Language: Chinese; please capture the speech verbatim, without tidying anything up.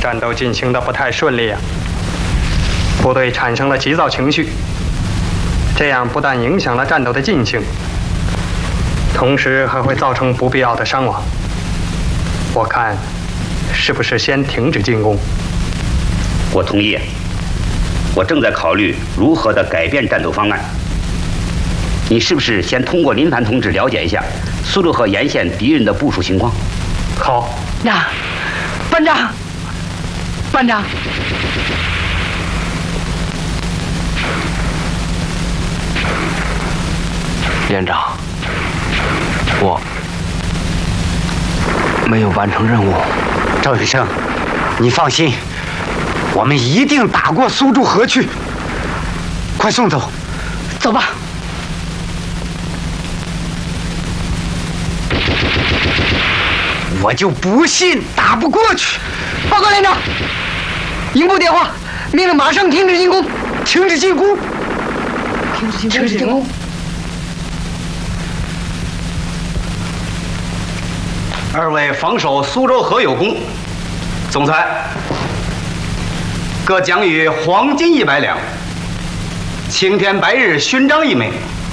战斗进行的不太顺利啊，部队产生了急躁情绪，这样不但影响了战斗的进行，同时还会造成不必要的伤亡。我看，是不是先停止进攻？ 我同意。我正在考虑如何的改变战斗方案。你是不是先通过林凡同志了解一下苏州河沿线敌人的部署情况？ 好。 呀，班长，班长。连长，我没有完成任务。 赵云生，你放心，我们一定打过苏州河去。快送走， 走吧。 我就不信打不过去。 报告连长，营部电话，命令马上停止进攻， 停止进攻， 停止进攻，停止进攻。 二位防守苏州河有功，总裁各奖予黄金一百两，青天白日勋章一枚。